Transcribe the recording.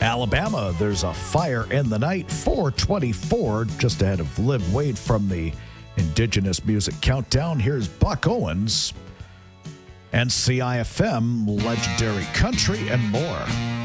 Alabama, there's a fire in the night. 424, just ahead of Liv Wade from the Indigenous Music Countdown. Here's Buck Owens and CIFM, Legendary Country, and more.